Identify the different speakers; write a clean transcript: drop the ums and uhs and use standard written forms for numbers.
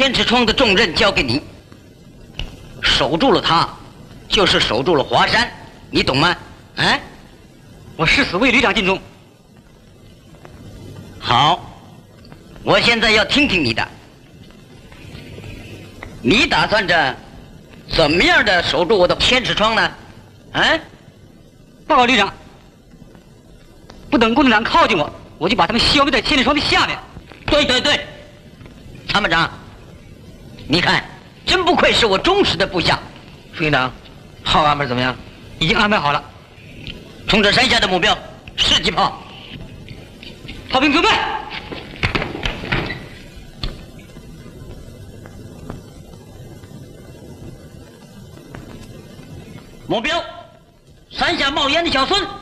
Speaker 1: 千尺窗的重任交给你，守住了它，就是守住了华山，你懂吗？啊？
Speaker 2: 我誓死为旅长尽忠。
Speaker 1: 好，我现在要听听你的，你打算着怎么样的守住我的千尺窗呢？啊？
Speaker 2: 报告旅长，不等共产党靠近我，我就把他们消灭在千里窗的下面。
Speaker 1: 对对对，参谋长，你看，真不愧是我忠实的部下。
Speaker 3: 副营长，炮安排怎么样？
Speaker 2: 已经安排好了。
Speaker 1: 冲着山下的目标，试击炮。
Speaker 2: 炮兵准备。
Speaker 1: 目标，山下冒烟的小孙。